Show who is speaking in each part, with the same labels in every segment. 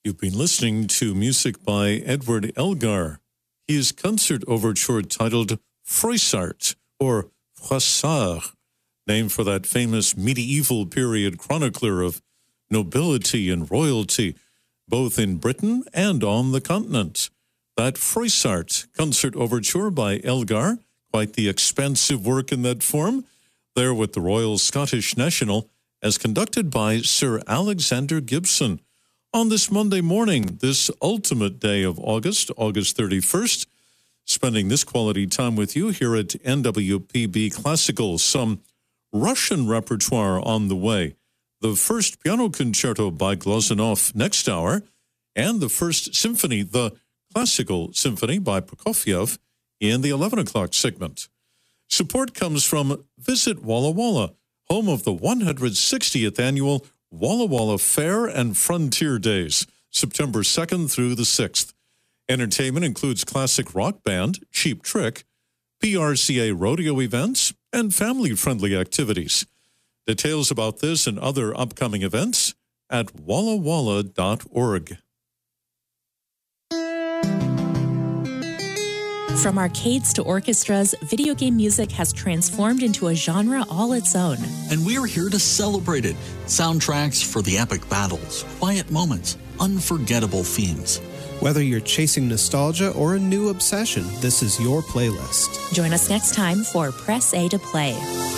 Speaker 1: You've been listening to music by Edward Elgar. His concert overture titled Froissart, or Froissart, named for that famous medieval period chronicler of nobility and royalty, both in Britain and on the continent. That Froissart concert overture by Elgar, quite the expansive work in that form, there with the Royal Scottish National, as conducted by Sir Alexander Gibson. On this Monday morning, this ultimate day of August, August 31st, spending this quality time with you here at NWPB Classical. Some Russian repertoire on the way. The first piano concerto by Glazunov next hour, and the first symphony, the Classical Symphony by Prokofiev, in the 11 o'clock segment. Support comes from Visit Walla Walla, home of the 160th annual Walla Walla Fair and Frontier Days, September 2nd through the 6th. Entertainment includes classic rock band, Cheap Trick, PRCA rodeo events, and family-friendly activities. Details about this and other upcoming events at wallawalla.org.
Speaker 2: From arcades to orchestras, video game music has transformed into a genre all its own.
Speaker 3: And we're here to celebrate it. Soundtracks for the epic battles, quiet moments, unforgettable themes.
Speaker 4: Whether you're chasing nostalgia or a new obsession, this is your playlist.
Speaker 2: Join us next time for Press A to Play.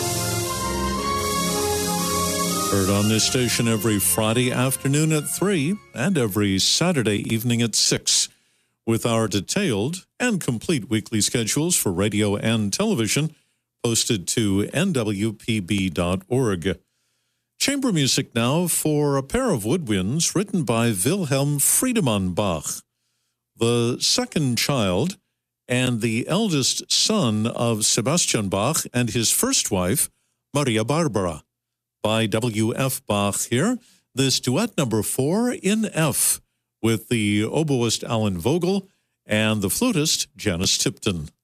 Speaker 1: Heard on this station every Friday afternoon at 3 and every Saturday evening at 6. With our detailed and complete weekly schedules for radio and television posted to nwpb.org. Chamber music now for a pair of woodwinds written by Wilhelm Friedemann Bach, the second child and the eldest son of Sebastian Bach and his first wife, Maria Barbara. By W.F. Bach here, this duet number 4 in F, with the oboist Alan Vogel and the flutist Janice Tipton.